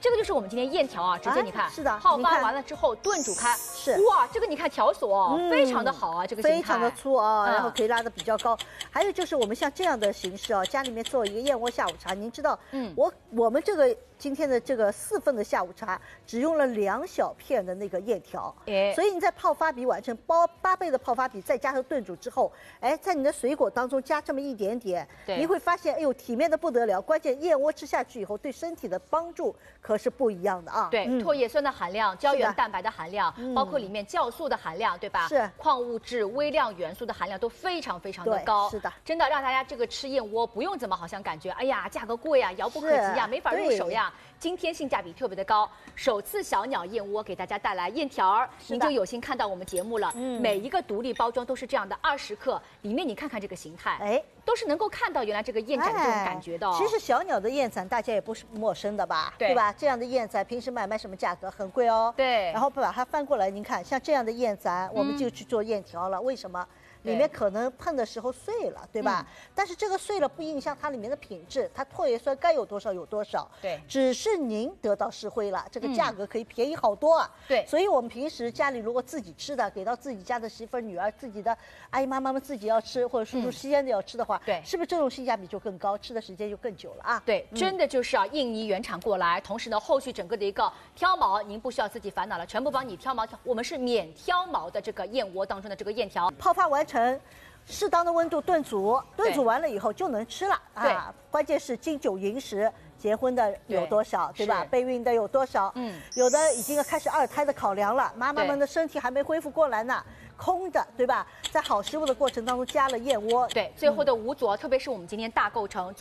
这个就是我们今天燕条啊，直接你看， 是的， 泡发完了之后炖煮开， 是哇，这个你看条索非常的好啊，这个非常的粗啊，然后可以拉得比较高。还有就是我们像这样的形式啊，家里面做一个燕窝下午茶，您知道，我们这个今天的这个4份的下午茶，只用了2小片的那个燕条，所以你在泡发比完成8倍的泡发比，再加上炖煮之后，在你的水果当中加这么一点点，你会发现，哎呦，体面的不得了。关键燕窝吃下去以后，对身体的帮助可是不一样的啊。 对，唾液酸的含量、胶原蛋白的含量，包括里面酵素的含量，对吧？ 是， 矿物质、微量元素的含量都非常非常的高。 是的， 真的让大家这个吃燕窝不用怎么好像感觉，哎呀，价格贵呀，遥不可及呀，没法入手呀。今天性价比特别的高，首次小鸟燕窝给大家带来燕条儿，您就有幸看到我们节目了。每一个独立包装都是这样的20克，里面你看看这个形态，都是能够看到原来这个燕盏这种感觉的。 其实小鸟的燕盏大家也不是陌生的吧，对吧？这样的燕盏平时卖什么价格？很贵哦。 对。 然后把它翻过来，您看，像这样的燕盏，我们就去做燕条了。为什么？里面可能碰的时候碎了，对吧？但是这个碎了不影响它里面的品质，它唾液酸该有多少有多少。 对， 只是您得到实惠了，这个价格可以便宜好多啊。 对， 所以我们平时家里如果自己吃的，给到自己家的媳妇儿、女儿、自己的阿姨妈妈们自己要吃，或者叔叔西安的要吃的话，对，是不是这种性价比就更高，吃的时间就更久了啊？ 对，真的就是啊，印尼原产过来，同时呢，后续整个的一个挑毛，您不需要自己烦恼了，全部帮你挑毛，我们是免挑毛的这个燕窝当中的这个燕条， 泡发完成。适当的温度炖煮，炖煮完了以后就能吃了啊！关键是金九银十，结婚的有多少，对吧？备孕的有多少？有的已经要开始2胎的考量了，妈妈们的身体还没恢复过来呢，空的，对吧？在好食物的过程当中加了燕窝， 对，最后的5组，特别是我们今天大购成。